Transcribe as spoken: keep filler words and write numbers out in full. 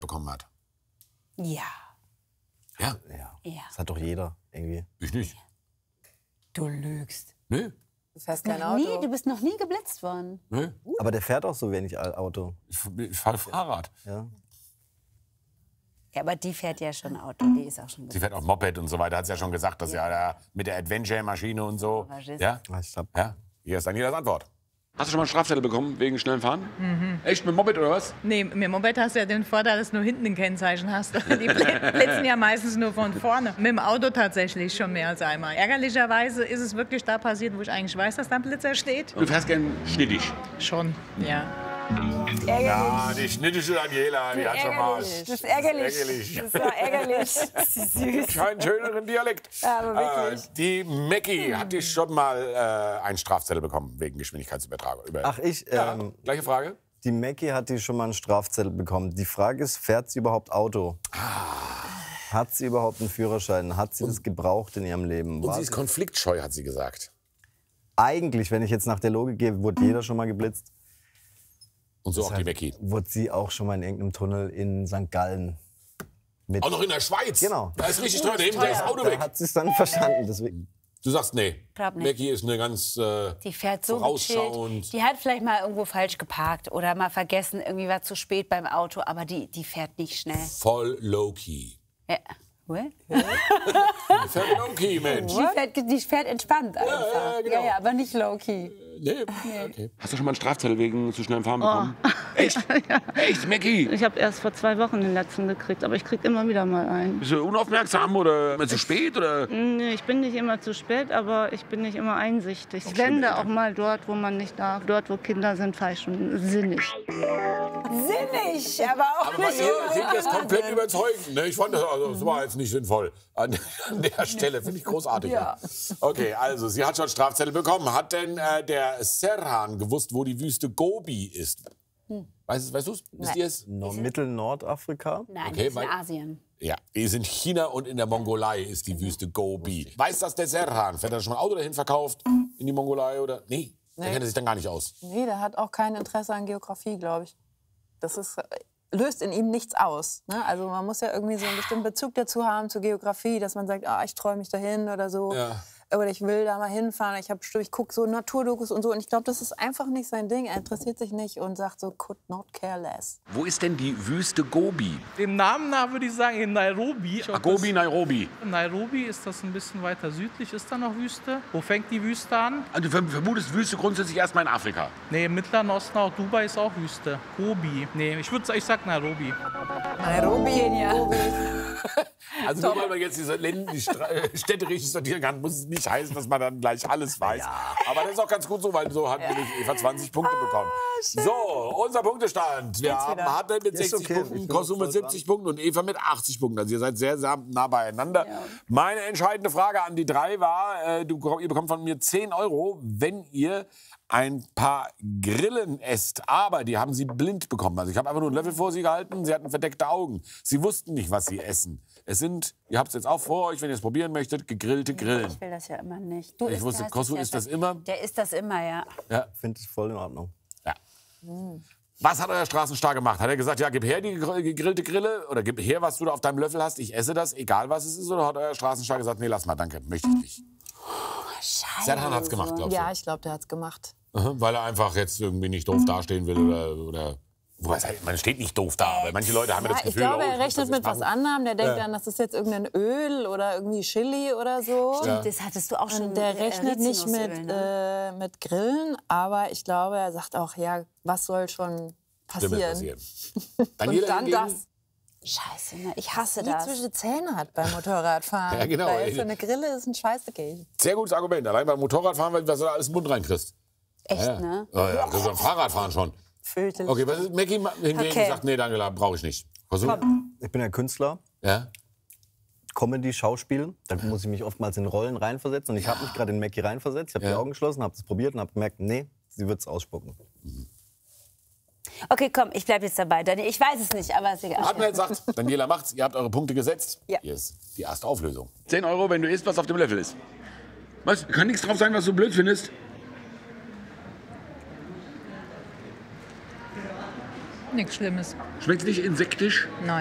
bekommen hat. Ja. Ja? Ja. Ja. Das hat doch jeder irgendwie. Ich nicht. Du lügst. Nee. Du fährst kein Noch Auto. nie, du bist noch nie geblitzt worden. Nee. Aber der fährt auch so wenig Auto. Ich, ich fahre Fahrrad. Ja. Ja, aber die fährt ja schon Auto, die ist auch schon Sie fährt auch Moped und so weiter, hat sie ja schon gesagt, dass ja da mit der Adventure-Maschine und so. Ja? Ich glaub, Ja? Hier ist Danilas Antwort. Hast du schon mal einen Strafzettel bekommen wegen schnellem Fahren? Mhm. Echt, mit Moped oder was? Nee, mit dem Moped hast du ja den Vorteil, dass du nur hinten ein Kennzeichen hast. Die bl- blitzen ja meistens nur von vorne. Mit dem Auto tatsächlich schon mehr als einmal. Ärgerlicherweise ist es wirklich da passiert, wo ich eigentlich weiß, dass da ein Blitzer steht. Du fährst gern schnittig. Schon, ja. Ja, die schnittische Daniela, die hat schon mal. Das ist ärgerlich. ärgerlich. Das war ärgerlich. Das ist süß. Keinen schöneren Dialekt. Ja, aber wirklich. Äh, die Mackie hat dich schon mal äh, einen Strafzettel bekommen wegen Geschwindigkeitsübertragung. Über Ach, ich? ja, Ähm, gleiche Frage. die Mackie hat die schon mal einen Strafzettel bekommen. Die Frage ist, fährt sie überhaupt Auto? Hat sie überhaupt einen Führerschein? Hat sie das gebraucht in ihrem Leben? Und War sie ist konfliktscheu, hat sie gesagt. eigentlich, wenn ich jetzt nach der Logik gehe, wurde jeder schon mal geblitzt. Und so auch die Mackie. Wurde sie auch schon mal in irgendeinem Tunnel in Sankt Gallen. Mit Auch noch in der Schweiz. Genau. Da ist richtig teuer. Da nimmt das Auto Da weg. hat sie es dann verstanden. Deswegen. Du sagst, nee. Glaub nicht. Mackie ist eine ganz äh, Die fährt so vorausschauend. gechillt. Die hat vielleicht mal irgendwo falsch geparkt oder mal vergessen, irgendwie war zu spät beim Auto, aber die, die fährt nicht schnell. Voll low-key. Ja. What? Fährt low-key, Mensch. Die fährt, die fährt entspannt einfach. ja, genau. ja, ja, aber nicht low-key. Nee. Okay. Hast du schon mal einen Strafzettel wegen zu schnellem Fahren bekommen? Echt? Echt, Mackie? Ich habe erst vor zwei Wochen den letzten gekriegt, aber ich krieg immer wieder mal einen. Bist du unaufmerksam oder immer zu spät? Oder? Nee, ich bin nicht immer zu spät, aber ich bin nicht immer einsichtig. Ich wende auch mal dort, wo man nicht darf. Dort, wo Kinder sind, fahre ich schon sinnig. Sinnig, aber auch Aber nicht ihr immer. klingt jetzt komplett überzeugend. Ne? Ich fand das, also, das war jetzt nicht sinnvoll. An, an der Stelle finde ich großartig. Ja. Okay, also sie hat schon Strafzettel bekommen. Hat denn äh, der Serhan gewusst, wo die Wüste Gobi ist? Weißt, weißt du es? Wisst ihr es? No, Mittel-Nordafrika. Nein, Okay, die ist in weil- Asien. Ja, die ist in China und in der Mongolei ist die Wüste Gobi. Weiß das der Serhan? Fährt er schon mal ein Auto dahin verkauft? In die Mongolei oder? Nee, der Nee. kennt er sich dann gar nicht aus. Nee, der hat auch kein Interesse an Geografie, glaube ich. Das ist, löst in ihm nichts aus. Ne? Also man muss ja irgendwie so einen bestimmten Bezug dazu haben zur Geografie, dass man sagt, ah, ich träume mich dahin oder so. Ja. Oder ich will da mal hinfahren. Ich, hab, ich gucke so Naturdokus und so. Und ich glaube, das ist einfach nicht sein Ding. Er interessiert sich nicht und sagt so, could not care less. Wo ist denn die Wüste Gobi? Dem Namen nach würde ich sagen in Nairobi. Ach, Gobi, Nairobi. Nairobi ist das ein bisschen weiter südlich, ist da noch Wüste. Wo fängt die Wüste an? Also du vermutest Wüste grundsätzlich erstmal in Afrika. Nee, im Mittleren Osten, auch Dubai ist auch Wüste. Gobi. Nee, ich würde ich sag Nairobi. Nairobi, Kenia. Also nur weil man jetzt diese Länder, die Stra- äh, Städte richtig sortieren kann, muss es nicht heißen, dass man dann gleich alles weiß. Aber das ist auch ganz gut so, weil so hat nämlich Eva zwanzig Punkte bekommen. So, unser Punktestand. Wir haben Hartnell mit Ist sechzig okay, Punkten, ich bin Cosmo mit voll siebzig Punkten und Eva mit achtzig Punkten. Also ihr seid sehr, sehr nah beieinander. Meine entscheidende Frage an die drei war, äh, du, ihr bekommt von mir zehn Euro, wenn ihr ein paar Grillen esst. Aber die haben sie blind bekommen. Also ich habe einfach nur einen Löffel vor sie gehalten, sie hatten verdeckte Augen. Sie wussten nicht, was sie essen. Es sind, ihr habt es jetzt auch vor euch, wenn ihr es probieren möchtet, gegrillte Grillen. Ich will das ja immer nicht. Du Ich isst- wusste, hast Cosmo es isst ja das ver- immer. Der isst das immer, ja. Ja. Finde ich voll in Ordnung. Ja. Was hat euer Straßenstar gemacht? Hat er gesagt, ja, gib her die gegr- gegrillte Grille oder gib her, was du da auf deinem Löffel hast, ich esse das, egal was es ist? Oder hat euer Straßenstar gesagt, nee, lass mal, danke, möchte ich nicht? Scheiße. Serhan hat's gemacht, glaubst du? Ja, ich glaube, der hat's gemacht. Aha, weil er einfach jetzt irgendwie nicht doof dastehen will oder... oder wobei, es halt- man steht nicht doof da, aber manche Leute haben ja, Ja, das ich Gefühl... glaube, oh, er muss rechnet das mit jetzt was machen. anderem. Der denkt dann, das ist jetzt irgendein Öl oder irgendwie Chili oder so. Stimmt, das hattest du auch schon. Und der äh, rechnet nicht mit, Rizinusöl, ne? äh, mit Grillen, aber ich glaube, er sagt auch, ja, was soll schon Wird mir passieren? passieren. Daniela Und dann hingegen- das, Scheiße, ne? Ich hasse die das. zwischen Zähne hat beim Motorradfahren. Ja, genau. Weil für eine Grille ist ein Scheißdeckel. Sehr gutes Argument. Allein beim Motorradfahren, weil was du da alles in den Mund reinkriegst. Echt, Ja. ne? Oh ja, das ist beim Fahrradfahren schon. Fürchterlich. Okay, was ist Mackie hingegen Okay. sagt, nee, Daniela, brauche ich nicht. Versuch. Ich bin ja Künstler. Ja? Comedy, Schauspiel. Da muss ich mich oftmals in Rollen reinversetzen. Und ich habe mich gerade in Mackie reinversetzt. Ich habe Ja. die Augen geschlossen, habe es probiert und habe gemerkt, nee, sie wird es ausspucken. Okay, komm, ich bleib jetzt dabei. Dani, ich weiß es nicht, aber ist egal. Hartnell sagt, Daniela macht's, ihr habt eure Punkte gesetzt. Ja. Hier ist die erste Auflösung. zehn Euro, wenn du isst, was auf dem Löffel ist. Was? Kann nichts drauf sein, was du blöd findest? Nichts Schlimmes. Schmeckt nicht insektisch? Nein.